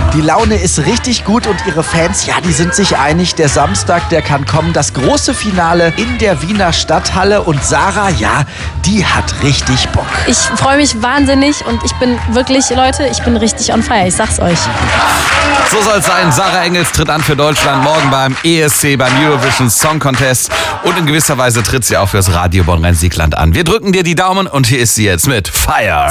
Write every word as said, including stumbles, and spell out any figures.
Die Laune ist richtig gut und ihre Fans, ja, die sind sich einig. Der Samstag, der kann kommen. Das große Finale in der Wiener Stadthalle. Und Sarah, ja, die hat richtig Bock. Ich freue mich wahnsinnig und ich bin wirklich, Leute, ich bin richtig on fire. Ich sag's euch. So soll es sein. Sarah Engels tritt an für Deutschland morgen beim E S C, beim Eurovision Song Contest. Und in gewisser Weise tritt sie auch fürs Radio Bonn-Rhein-Siegland an. Wir drücken dir die Daumen und hier ist sie jetzt mit Fire.